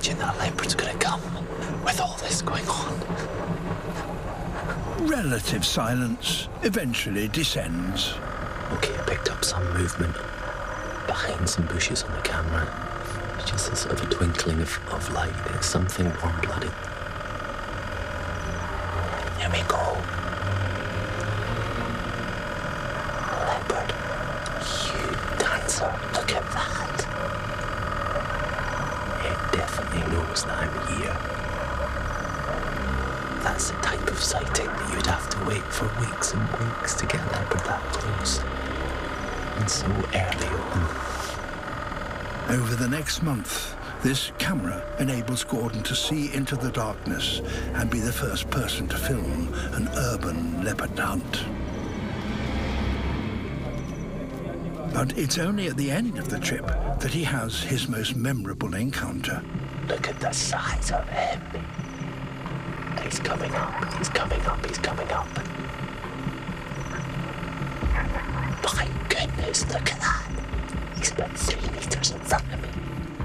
imagine that a leopard's gonna come with all this going on? Relative silence eventually descends. Okay, I picked up some movement behind some bushes on the camera. It's just a sort of a twinkling of light. It's something warm-blooded. Here we go. Leopard. You dancer. Look at that. It definitely knows that I'm here. That's the type of sighting that you'd have to wait for weeks and weeks to get a leopard that close. And so early on. Over the next month, this camera enables Gordon to see into the darkness and be the first person to film an urban leopard hunt. But it's only at the end of the trip that he has his most memorable encounter. Look at the size of him. He's coming up, he's coming up, he's coming up. My goodness, look at that. He's about 3 meters in front of me.